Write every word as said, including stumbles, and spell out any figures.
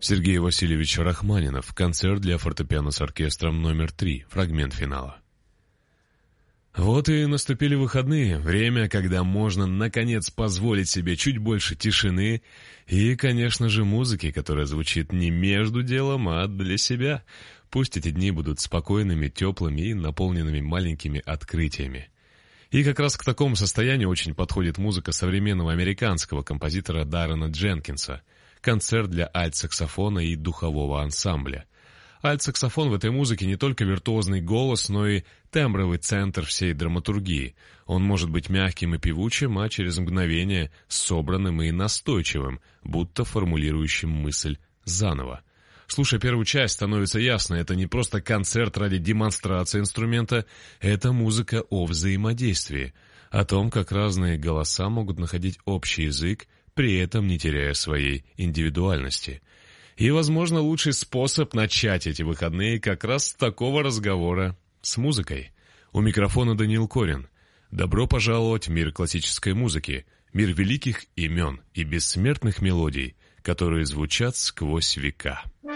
Сергей Васильевич Рахманинов. Концерт для фортепиано с оркестром номер три. Фрагмент финала. Вот и наступили выходные. Время, когда можно, наконец, позволить себе чуть больше тишины и, конечно же, музыки, которая звучит не между делом, а для себя. Пусть эти дни будут спокойными, теплыми и наполненными маленькими открытиями. И как раз к такому состоянию очень подходит музыка современного американского композитора Даррена Дженкинса. Концерт для альт-саксофона и духового ансамбля. Альт-саксофон в этой музыке не только виртуозный голос, но и тембровый центр всей драматургии. Он может быть мягким и певучим, а через мгновение собранным и настойчивым, будто формулирующим мысль заново. Слушая первую часть, становится ясно, это не просто концерт ради демонстрации инструмента, это музыка о взаимодействии, о том, как разные голоса могут находить общий язык, при этом не теряя своей индивидуальности. И, возможно, лучший способ начать эти выходные как раз с такого разговора с музыкой. У микрофона Даниил Корин. Добро пожаловать в мир классической музыки, мир великих имен и бессмертных мелодий, которые звучат сквозь века.